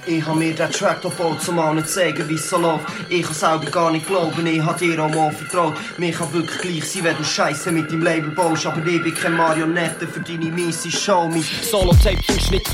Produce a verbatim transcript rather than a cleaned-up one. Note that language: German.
Ich hab mir den Track gebaut, um allen zu zeigen, wie es so läuft. Ich kann selber gar nicht glauben, ich hab dir auch mal vertraut. Mir kann wirklich gleich sein, wenn du Scheiße mit deinem Label baust. Aber ich bin keine Marionette für deine miese Show. Mein Solo-Tape findest nicht